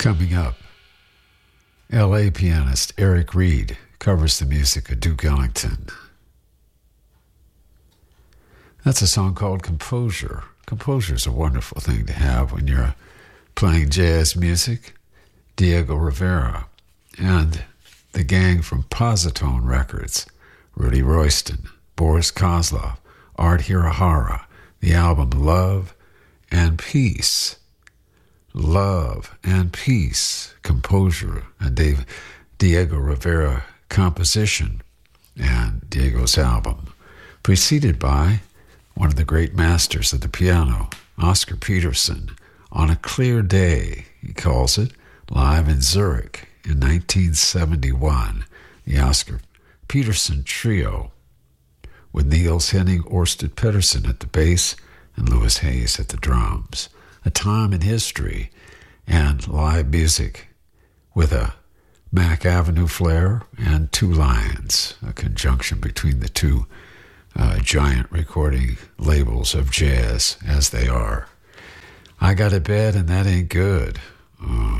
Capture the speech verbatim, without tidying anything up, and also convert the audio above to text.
Coming up, L A pianist Eric Reed covers the music of Duke Ellington. That's a song called Composure. Composure is a wonderful thing to have when you're playing jazz music. Diego Rivera and the gang from Positone Records, Rudy Royston, Boris Kozlov, Art Hirahara, the album Love and Peace. Love and Peace, Composure, and Dave, Diego Rivera composition, and Diego's album, preceded by one of the great masters of the piano, Oscar Peterson, On a Clear Day, he calls it, live in Zurich in nineteen seventy-one, the Oscar Peterson Trio, with Niels Henning Orsted Pedersen at the bass and Louis Hayes at the drums. A time in history and live music with a Mack Avenue flair and Two Lions, a conjunction between the two uh, giant recording labels of jazz as they are. I got a bed and that ain't good. Uh,